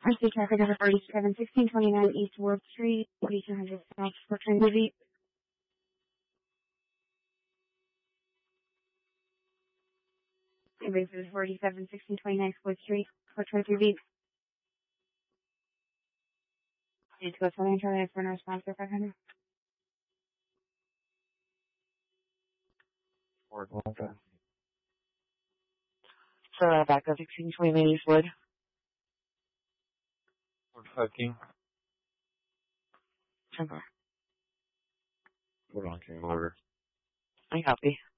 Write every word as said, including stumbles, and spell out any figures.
Our state traffic is forty-seven sixteen twenty-nine East World Street, forty-two hundred South for Trinity. It is forty-seven sixteen twenty-nine Wood Street for Trinity. Need to go to the Charlie for a response for five hundred. Ford Blanca. So uh, back up sixteen twenty-nine East Wood. Ford fucking. ten four. Hold on, can you order? I copy.